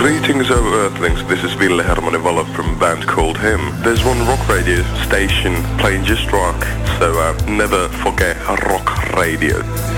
Greetings, O Earthlings. This is Ville Hermanni Valo from a band called Him. There's one rock radio station playing just rock, so never forget rock radio.